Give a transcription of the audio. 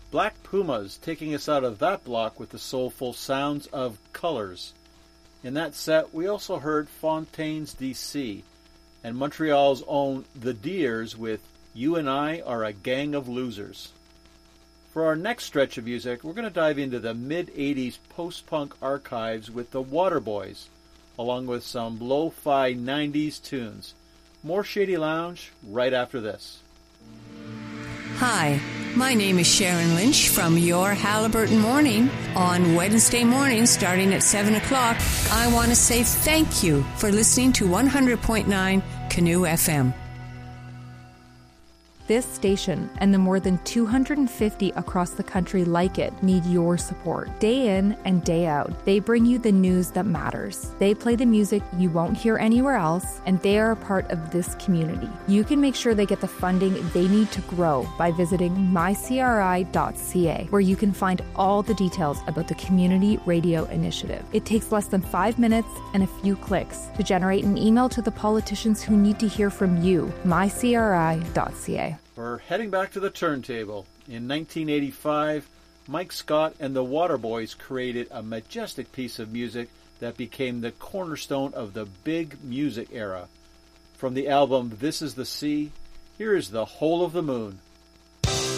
Black Pumas taking us out of that block with the soulful sounds of Colors. In that set, we also heard Fontaines DC and Montreal's own The Deers with You and I Are a Gang of Losers. For our next stretch of music, we're going to dive into the mid-'80s post-punk archives with the Waterboys, along with some lo-fi 90s tunes. More Shady Lounge right after this. Hi, my name is Sharon Lynch from Your Halliburton Morning. On Wednesday morning, starting at 7 o'clock, I want to say thank you for listening to 100.9 Canoe FM. This station and the more than 250 across the country like it need your support. Day in and day out, they bring you the news that matters. They play the music you won't hear anywhere else, and they are a part of this community. You can make sure they get the funding they need to grow by visiting mycri.ca, where you can find all the details about the Community Radio Initiative. It takes less than 5 minutes and a few clicks to generate an email to the politicians who need to hear from you. mycri.ca. We're heading back to the turntable. In 1985, Mike Scott and the Waterboys created a majestic piece of music that became the cornerstone of the big music era. From the album This Is the Sea, here is The Hole of the Moon.